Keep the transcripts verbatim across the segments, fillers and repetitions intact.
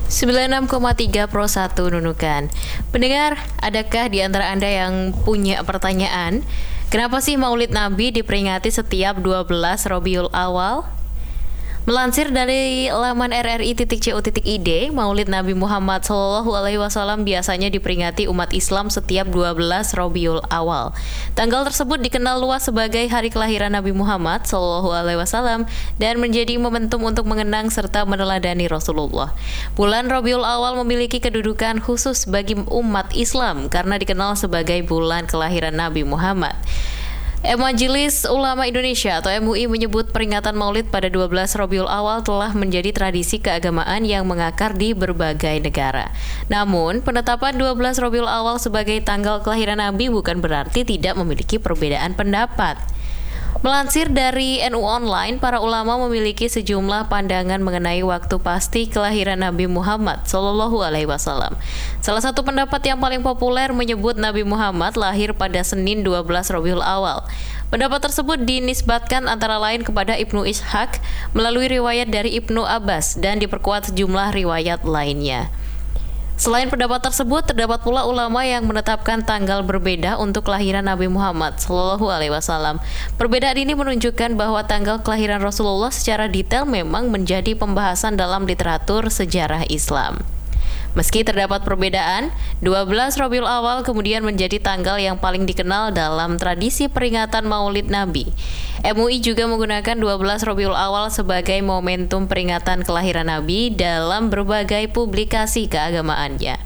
sembilan puluh enam koma tiga Pro satu Nunukan. Pendengar, adakah di antara Anda yang punya pertanyaan, kenapa sih Maulid Nabi diperingati setiap dua belas Rabiul Awal? Melansir dari laman r r i titik co titik i d, Maulid Nabi Muhammad Shallallahu Alaihi Wasallam biasanya diperingati umat Islam setiap dua belas Rabiul Awal. Tanggal tersebut dikenal luas sebagai hari kelahiran Nabi Muhammad Shallallahu Alaihi Wasallam dan menjadi momentum untuk mengenang serta meneladani Rasulullah. Bulan Rabiul Awal memiliki kedudukan khusus bagi umat Islam karena dikenal sebagai bulan kelahiran Nabi Muhammad. Majelis Ulama Indonesia atau M U I menyebut peringatan Maulid pada dua belas Rabiul Awal telah menjadi tradisi keagamaan yang mengakar di berbagai negara. Namun, penetapan dua belas Rabiul Awal sebagai tanggal kelahiran Nabi bukan berarti tidak memiliki perbedaan pendapat. Melansir dari N U Online, para ulama memiliki sejumlah pandangan mengenai waktu pasti kelahiran Nabi Muhammad Shallallahu Alaihi Wasallam. Salah satu pendapat yang paling populer menyebut Nabi Muhammad lahir pada Senin dua belas Rabiul Awal. Pendapat tersebut dinisbatkan antara lain kepada Ibnu Ishaq melalui riwayat dari Ibnu Abbas dan diperkuat sejumlah riwayat lainnya. Selain pendapat tersebut, terdapat pula ulama yang menetapkan tanggal berbeda untuk kelahiran Nabi Muhammad Shallallahu Alaihi Wasallam. Perbedaan ini menunjukkan bahwa tanggal kelahiran Rasulullah secara detail memang menjadi pembahasan dalam literatur sejarah Islam. Meski terdapat perbedaan, dua belas Rabiul Awal kemudian menjadi tanggal yang paling dikenal dalam tradisi peringatan Maulid Nabi. M U I juga menggunakan dua belas Rabiul Awal sebagai momentum peringatan kelahiran Nabi dalam berbagai publikasi keagamaannya.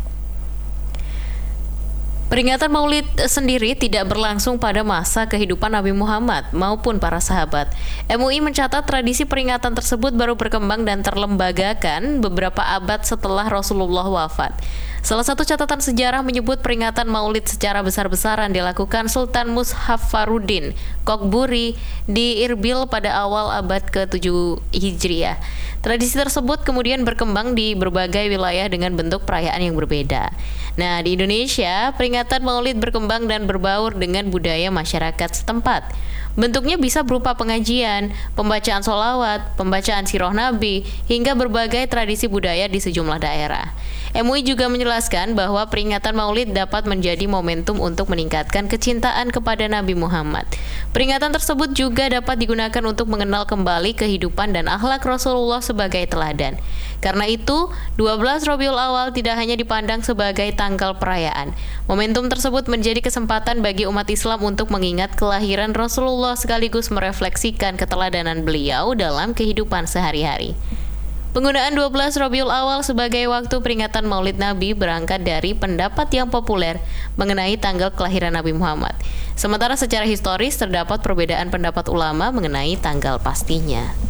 Peringatan Maulid sendiri tidak berlangsung pada masa kehidupan Nabi Muhammad maupun para sahabat. M U I mencatat tradisi peringatan tersebut baru berkembang dan terlembagakan beberapa abad setelah Rasulullah wafat. Salah satu catatan sejarah menyebut peringatan Maulid secara besar-besaran dilakukan Sultan Mushaf Farudin Kokburi di Irbil pada awal abad ketujuh Hijriah. Tradisi tersebut kemudian berkembang di berbagai wilayah dengan bentuk perayaan yang berbeda. Nah, di Indonesia, peringatan Maulid berkembang dan berbaur dengan budaya masyarakat setempat. Bentuknya bisa berupa pengajian, pembacaan sholawat, pembacaan sirah Nabi, hingga berbagai tradisi budaya di sejumlah daerah. M U I juga menjelaskan bahwa peringatan Maulid dapat menjadi momentum untuk meningkatkan kecintaan kepada Nabi Muhammad. Peringatan tersebut juga dapat digunakan untuk mengenal kembali kehidupan dan akhlak Rasulullah sebagai teladan. Karena itu, dua belas Rabiul Awal tidak hanya dipandang sebagai tanggal perayaan. Momentum tersebut menjadi kesempatan bagi umat Islam untuk mengingat kelahiran Rasulullah sekaligus merefleksikan keteladanan beliau dalam kehidupan sehari-hari. Penggunaan dua belas Rabiul Awal sebagai waktu peringatan Maulid Nabi berangkat dari pendapat yang populer mengenai tanggal kelahiran Nabi Muhammad. Sementara secara historis terdapat perbedaan pendapat ulama mengenai tanggal pastinya.